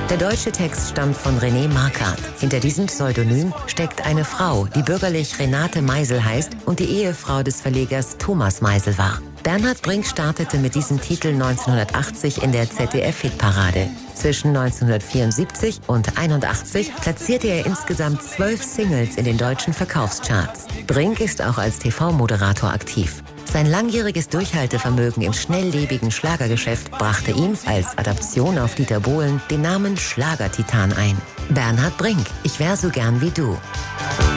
Der deutsche Text stammt von René Marquardt. Hinter diesem Pseudonym steckt eine Frau, die bürgerlich Renate Meisel heißt und die Ehefrau des Verlegers Thomas Meisel war. Bernhard Brink startete mit diesem Titel 1980 in der ZDF-Hitparade. Zwischen 1974 und 1981 platzierte er insgesamt 12 Singles in den deutschen Verkaufscharts. Brink ist auch als TV-Moderator aktiv. Sein langjähriges Durchhaltevermögen im schnelllebigen Schlagergeschäft brachte ihm als Adaption auf Dieter Bohlen den Namen Schlagertitan ein. Bernhard Brink, ich wär so gern wie du.